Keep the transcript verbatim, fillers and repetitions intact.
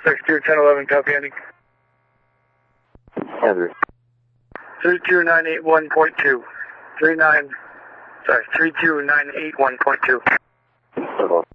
six two ten eleven, copy ending. Andrew. three two nine eight one point two. three nine, sorry, three two nine eight one point two. Hold on.